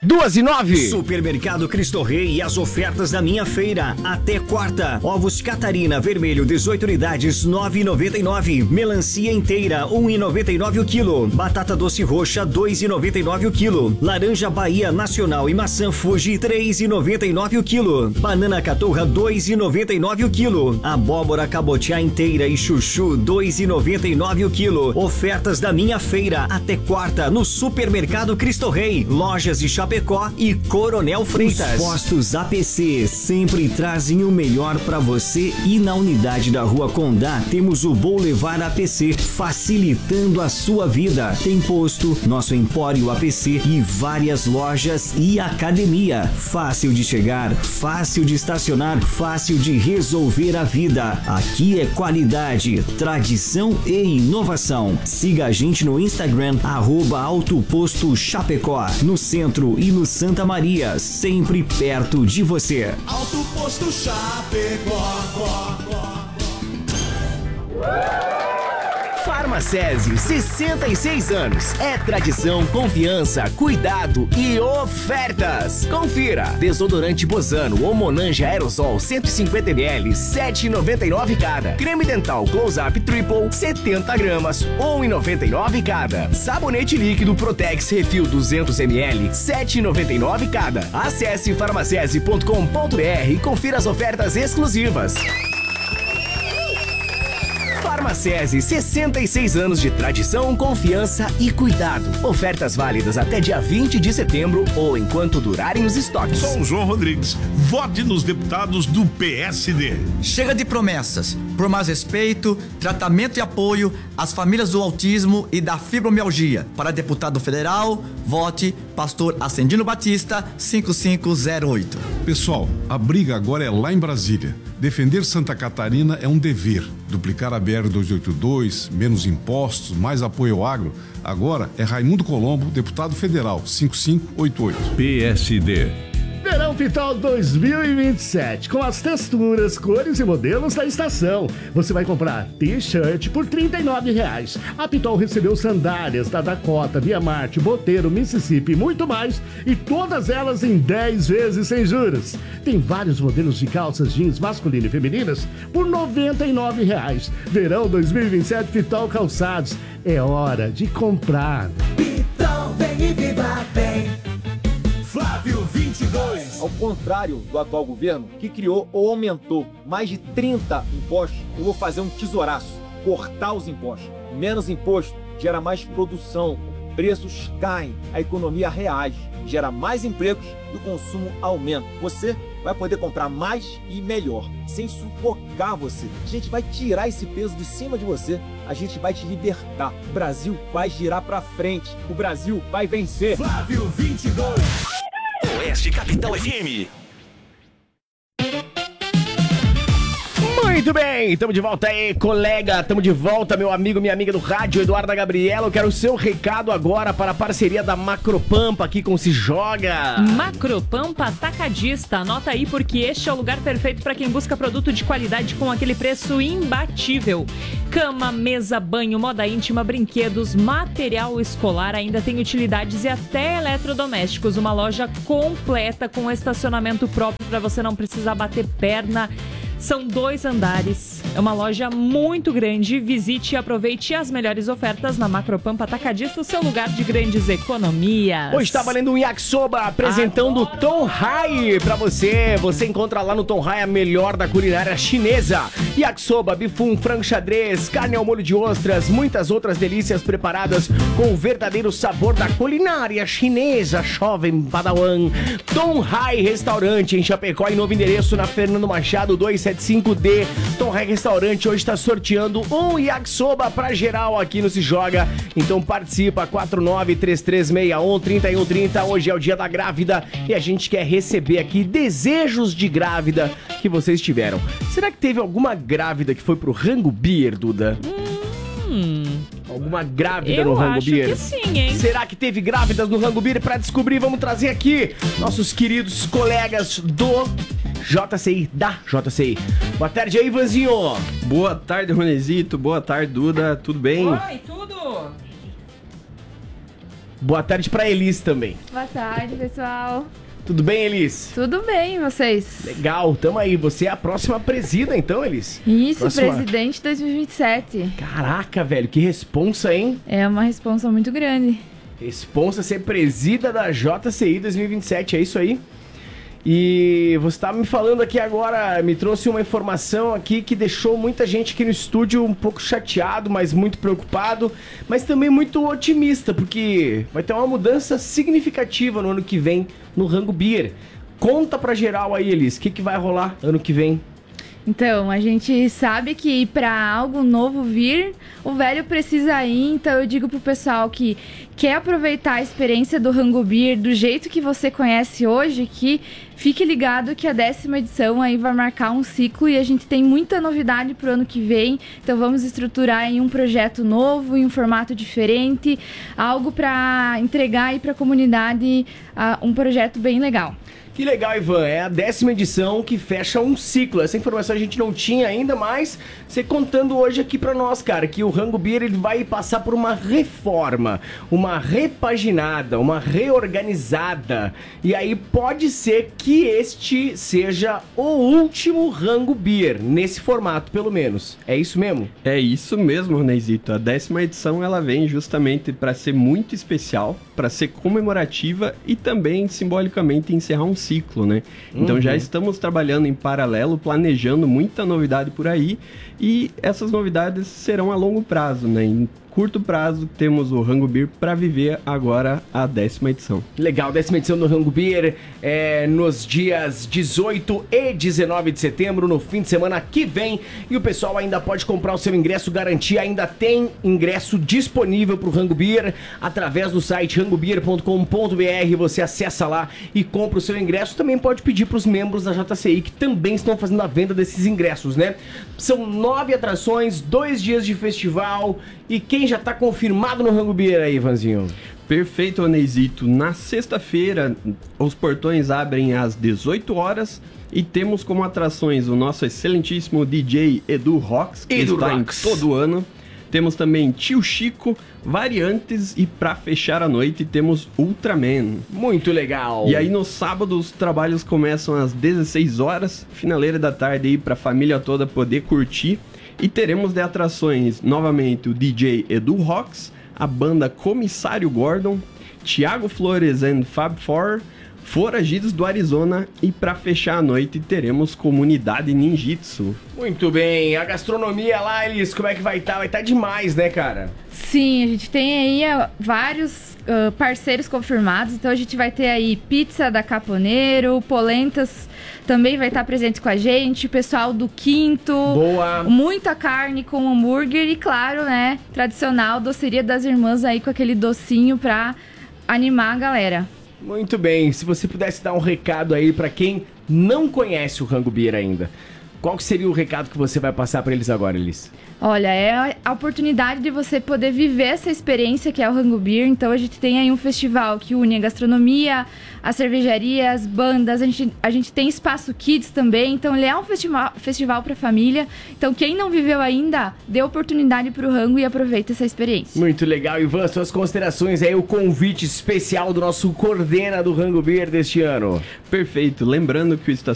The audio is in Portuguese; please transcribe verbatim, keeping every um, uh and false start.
Duas e nove. Supermercado Cristo Rei e as ofertas da minha feira. Até quarta. Ovos Catarina Vermelho, dezoito unidades, nove reais e noventa e nove centavos. Melancia inteira, um real e noventa e nove centavos o quilo. Batata doce roxa, dois reais e noventa e nove centavos o quilo. Laranja Bahia Nacional e maçã Fuji, três reais e noventa e nove centavos o quilo. Banana Caturra, dois reais e noventa e nove centavos o quilo. Abóbora cabotiá inteira e chuchu, dois reais e noventa e nove centavos o quilo. Ofertas da minha feira. Até quarta no Supermercado Cristo Rei. Lojas de Chapecó e Coronel Freitas. Os postos A P C sempre trazem o melhor para você e na unidade da Rua Condá temos o Vou Levar A P C, facilitando a sua vida. Tem posto, nosso Empório A P C e várias lojas e academia. Fácil de chegar, fácil de estacionar, fácil de resolver a vida. Aqui é qualidade, tradição e inovação. Siga a gente no Instagram, arroba Autoposto Chapecó, no centro e no Santa Maria, sempre perto de você. Alto Posto Chapecó. Farmacese, sessenta e seis anos. É tradição, confiança, cuidado e ofertas. Confira. Desodorante Bozano ou Monange Aerosol cento e cinquenta mililitros, sete reais e noventa e nove centavos cada. Creme dental Close-Up Triple, setenta gramas, um real e noventa e nove centavos cada. Sabonete líquido Protex Refil duzentos mililitros, sete reais e noventa e nove centavos cada. Acesse farmacese ponto com ponto br e confira as ofertas exclusivas. Farmacese, sessenta e seis anos de tradição, confiança e cuidado. Ofertas válidas até dia vinte de setembro ou enquanto durarem os estoques. Sou o João Rodrigues. Vote nos deputados do P S D. Chega de promessas. Por mais respeito, tratamento e apoio às famílias do autismo e da fibromialgia. Para deputado federal, vote Pastor Ascendino Batista, cinco cinco zero oito. Pessoal, a briga agora é lá em Brasília. Defender Santa Catarina é um dever. Duplicar a B R duzentos e oitenta e dois, menos impostos, mais apoio ao agro. Agora é Raimundo Colombo, deputado federal, cinco cinco oito oito. P S D. Verão Pitol dois mil e vinte e sete, com as texturas, cores e modelos da estação. Você vai comprar t-shirt por trinta e nove reais. A Pitol recebeu sandálias da Dakota, Via Marte, Boteiro, Mississippi e muito mais. E todas elas em dez vezes sem juros. Tem vários modelos de calças jeans masculinas e femininas por noventa e nove reais. Verão dois mil e vinte e sete Pitol Calçados. É hora de comprar. Pitol, vem e viva bem. Flávio vinte e dois. Ao contrário do atual governo, que criou ou aumentou mais de trinta impostos, eu vou fazer um tesouraço, cortar os impostos. Menos imposto gera mais produção, preços caem, a economia reage, gera mais empregos e o consumo aumenta. Você vai poder comprar mais e melhor, sem sufocar você. A gente vai tirar esse peso de cima de você, a gente vai te libertar. O Brasil vai girar pra frente, o Brasil vai vencer. Flávio vinte e dois. Oeste Capital F M. Muito bem, estamos de volta aí, colega, estamos de volta, meu amigo, minha amiga do rádio, Eduardo Gabriela. Eu quero o seu recado agora para a parceria da Macropampa aqui com Se Joga. Macropampa Atacadista, anota aí porque este é o lugar perfeito para quem busca produto de qualidade com aquele preço imbatível. Cama, mesa, banho, moda íntima, brinquedos, material escolar, ainda tem utilidades e até eletrodomésticos. Uma loja completa com estacionamento próprio para você não precisar bater perna. São dois andares, é uma loja muito grande. Visite e aproveite as melhores ofertas na Macropampa Atacadista, o seu lugar de grandes economias. Hoje está valendo um yakisoba, apresentando o Tom Hai pra você. Você encontra lá no Tom Hai a melhor da culinária chinesa. Yakisoba, bifum, frango xadrez, carne ao molho de ostras, muitas outras delícias preparadas com o verdadeiro sabor da culinária chinesa. Jovem Padawan. Tom Hai Restaurante em Chapecó, em novo endereço na Fernando Machado duzentos e setenta e cinco D. Tom Hai Restaurante hoje está sorteando um yakisoba pra geral aqui no Se Joga. Então participa, quatro nove três três seis um, três um três zero. Hoje é o dia da grávida e a gente quer receber aqui desejos de grávida que vocês tiveram. Será que teve alguma grávida que foi pro Rango Beer, Duda? Hum... Alguma grávida Eu no Rango acho Beer? que sim, hein? Será que teve grávidas no Rango Beer? Pra descobrir, vamos trazer aqui nossos queridos colegas do J C I, da J C I. Boa tarde aí, Ivanzinho. Boa tarde, Ronezito. Boa tarde, Duda. Tudo bem? Oi, tudo? Boa tarde pra Elis também. Boa tarde, pessoal. Tudo bem, Elis? Tudo bem, e vocês? Legal, tamo aí. Você é a próxima presida, então, Elis? Isso, próxima... presidente dois mil e vinte e sete. Caraca, velho, que responsa, hein? É uma responsa muito grande. Responsa ser presida da J C I dois mil e vinte e sete, é isso aí? E você estava me falando aqui agora, me trouxe uma informação aqui que deixou muita gente aqui no estúdio um pouco chateado, mas muito preocupado, mas também muito otimista, porque vai ter uma mudança significativa no ano que vem no Rango Beer. Conta pra geral aí, Elis, o que, que vai rolar ano que vem? Então, a gente sabe que para algo novo vir, o velho precisa ir. Então eu digo pro pessoal que quer aproveitar a experiência do Rango Beer do jeito que você conhece hoje, que fique ligado que a décima edição aí vai marcar um ciclo e a gente tem muita novidade pro ano que vem. Então vamos estruturar em um projeto novo, em um formato diferente, algo para entregar aí para a comunidade, uh, um projeto bem legal. Que legal, Ivan. É a décima edição que fecha um ciclo. Essa informação a gente não tinha ainda, mas você contando hoje aqui pra nós, cara, que o Rango Beer ele vai passar por uma reforma, uma repaginada, uma reorganizada. E aí pode ser que este seja o último Rango Beer, nesse formato, pelo menos. É isso mesmo? É isso mesmo, Neizito. A décima edição ela vem justamente para ser muito especial, para ser comemorativa e também simbolicamente encerrar um ciclo, né? Então uhum. já estamos trabalhando em paralelo, planejando muita novidade por aí e essas novidades serão a longo prazo, né? Em curto prazo temos o Rango Beer para viver agora a décima edição. Legal, décima edição do Rango Beer é nos dias dezoito e dezenove de setembro, no fim de semana que vem. E o pessoal ainda pode comprar o seu ingresso, garantir, ainda tem ingresso disponível para o Rango Beer através do site rango beer ponto com ponto b r. Você acessa lá e compra o seu ingresso. Também pode pedir para os membros da J C I que também estão fazendo a venda desses ingressos, né? São nove atrações, dois dias de festival. E quem já tá confirmado no Rango Beer aí, Ivanzinho? Perfeito, Neizito. Na sexta-feira, os portões abrem às dezoito horas e temos como atrações o nosso excelentíssimo D J Edu Rocks, que Edu está Rocks. em todo ano. Temos também Tio Chico, Variantes e para fechar a noite temos Ultraman. Muito legal. E aí no sábado os trabalhos começam às dezesseis horas, finaleira da tarde aí para a família toda poder curtir. E teremos de atrações novamente o D J Edu Rocks, a banda Comissário Gordon, Thiago Flores and Fab Four, Foragidos do Arizona e para fechar a noite teremos Comunidade Ninjitsu. Muito bem, a gastronomia lá, Elis, como é que vai estar? Tá? Vai estar tá demais, né, cara? Sim, a gente tem aí uh, vários uh, parceiros confirmados, então a gente vai ter aí pizza da Caponeiro, Polentas também vai estar presente com a gente, o pessoal do Quinto. Boa! Muita carne com hambúrguer e, claro, né, tradicional, doceria das irmãs aí com aquele docinho pra animar a galera. Muito bem, se você pudesse dar um recado aí pra quem não conhece o Rango Beer ainda, qual que seria o recado que você vai passar pra eles agora, Elis? Olha, é a oportunidade de você poder viver essa experiência que é o Rango Beer. Então a gente tem aí um festival que une a gastronomia, a cervejaria, as bandas, a gente, a gente tem espaço kids também. Então ele é um festival, festival para família. Então quem não viveu ainda, dê oportunidade pro Rango e aproveita essa experiência. Muito legal, Ivan, suas considerações aí, o convite especial do nosso coordena do Rango Beer deste ano. Perfeito, lembrando que o